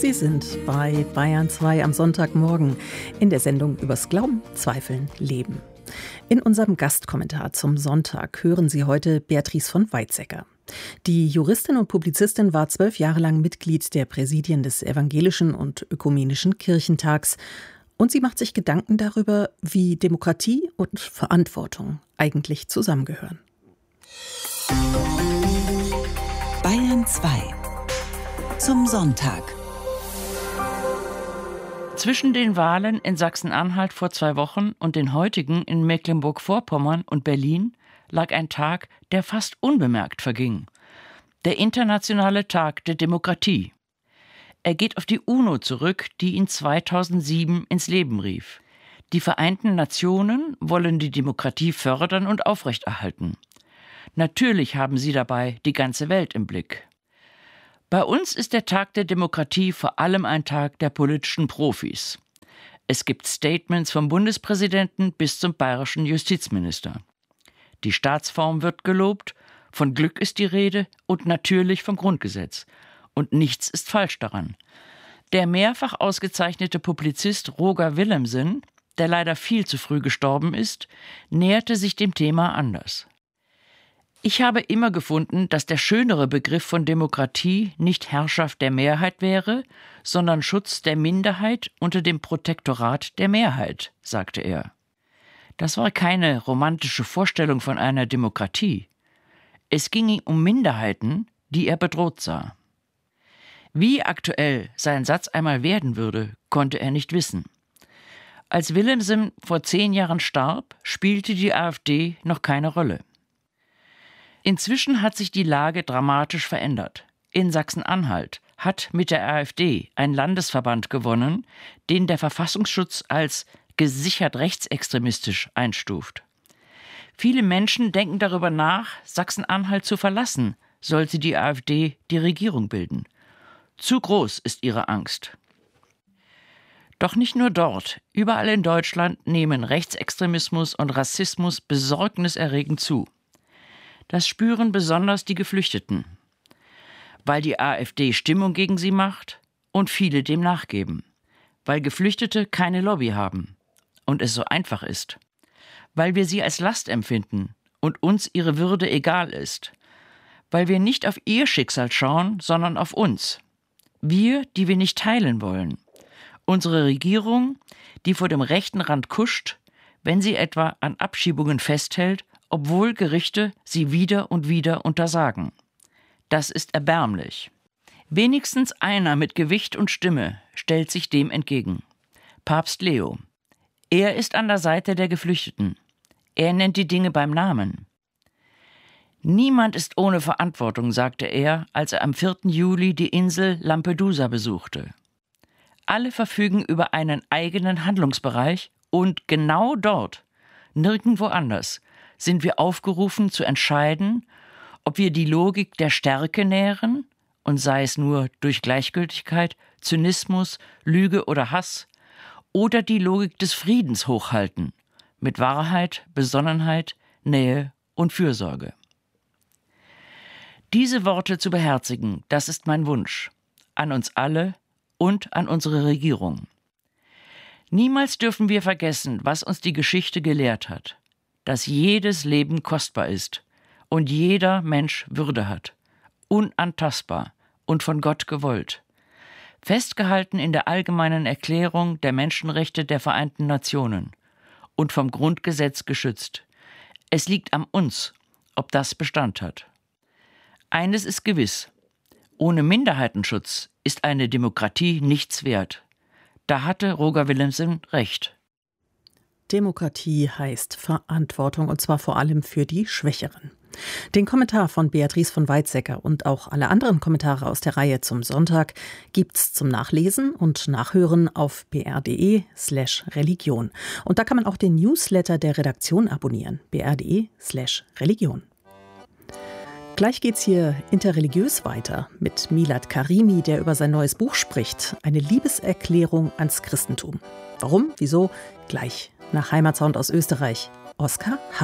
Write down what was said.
Sie sind bei Bayern 2 am Sonntagmorgen in der Sendung übers Glauben, Zweifeln, Leben. In unserem Gastkommentar zum Sonntag hören Sie heute Beatrice von Weizsäcker. Die Juristin und Publizistin war 12 Jahre lang Mitglied der Präsidien des Evangelischen und Ökumenischen Kirchentags. Und sie macht sich Gedanken darüber, wie Demokratie und Verantwortung eigentlich zusammengehören. Bayern 2 zum Sonntag. Zwischen den Wahlen in Sachsen-Anhalt vor 2 Wochen und den heutigen in Mecklenburg-Vorpommern und Berlin lag ein Tag, der fast unbemerkt verging. Der Internationale Tag der Demokratie. Er geht auf die UNO zurück, die ihn 2007 ins Leben rief. Die Vereinten Nationen wollen die Demokratie fördern und aufrechterhalten. Natürlich haben sie dabei die ganze Welt im Blick. Bei uns ist der Tag der Demokratie vor allem ein Tag der politischen Profis. Es gibt Statements vom Bundespräsidenten bis zum bayerischen Justizminister. Die Staatsform wird gelobt, von Glück ist die Rede und natürlich vom Grundgesetz. Und nichts ist falsch daran. Der mehrfach ausgezeichnete Publizist Roger Willemsen, der leider viel zu früh gestorben ist, näherte sich dem Thema anders. Ich habe immer gefunden, dass der schönere Begriff von Demokratie nicht Herrschaft der Mehrheit wäre, sondern Schutz der Minderheit unter dem Protektorat der Mehrheit, sagte er. Das war keine romantische Vorstellung von einer Demokratie. Es ging ihm um Minderheiten, die er bedroht sah. Wie aktuell sein Satz einmal werden würde, konnte er nicht wissen. Als Willemsen vor 10 Jahren starb, spielte die AfD noch keine Rolle. Inzwischen hat sich die Lage dramatisch verändert. In Sachsen-Anhalt hat mit der AfD ein Landesverband gewonnen, den der Verfassungsschutz als gesichert rechtsextremistisch einstuft. Viele Menschen denken darüber nach, Sachsen-Anhalt zu verlassen, sollte die AfD die Regierung bilden. Zu groß ist ihre Angst. Doch nicht nur dort, überall in Deutschland nehmen Rechtsextremismus und Rassismus besorgniserregend zu. Das spüren besonders die Geflüchteten, weil die AfD Stimmung gegen sie macht und viele dem nachgeben, weil Geflüchtete keine Lobby haben und es so einfach ist, weil wir sie als Last empfinden und uns ihre Würde egal ist, weil wir nicht auf ihr Schicksal schauen, sondern auf uns. Wir, die wir nicht teilen wollen. Unsere Regierung, die vor dem rechten Rand kuscht, wenn sie etwa an Abschiebungen festhält, obwohl Gerichte sie wieder und wieder untersagen. Das ist erbärmlich. Wenigstens einer mit Gewicht und Stimme stellt sich dem entgegen. Papst Leo. Er ist an der Seite der Geflüchteten. Er nennt die Dinge beim Namen. Niemand ist ohne Verantwortung, sagte er, als er am 4. Juli die Insel Lampedusa besuchte. Alle verfügen über einen eigenen Handlungsbereich und genau dort, nirgendwo anders, sind wir aufgerufen zu entscheiden, ob wir die Logik der Stärke nähren, und sei es nur durch Gleichgültigkeit, Zynismus, Lüge oder Hass, oder die Logik des Friedens hochhalten, mit Wahrheit, Besonnenheit, Nähe und Fürsorge. Diese Worte zu beherzigen, das ist mein Wunsch, an uns alle und an unsere Regierung. Niemals dürfen wir vergessen, was uns die Geschichte gelehrt hat, dass jedes Leben kostbar ist und jeder Mensch Würde hat, unantastbar und von Gott gewollt, festgehalten in der Allgemeinen Erklärung der Menschenrechte der Vereinten Nationen und vom Grundgesetz geschützt. Es liegt an uns, ob das Bestand hat. Eines ist gewiss: Ohne Minderheitenschutz ist eine Demokratie nichts wert. Da hatte Roger Willemsen recht. Demokratie heißt Verantwortung, und zwar vor allem für die Schwächeren. Den Kommentar von Beatrice von Weizsäcker und auch alle anderen Kommentare aus der Reihe zum Sonntag gibt's zum Nachlesen und Nachhören auf br.de/Religion. Und da kann man auch den Newsletter der Redaktion abonnieren, br.de/Religion. Gleich geht's hier interreligiös weiter mit Milad Karimi, der über sein neues Buch spricht. Eine Liebeserklärung ans Christentum. Warum? Wieso? Gleich nach Heimatsound aus Österreich. Oskar H.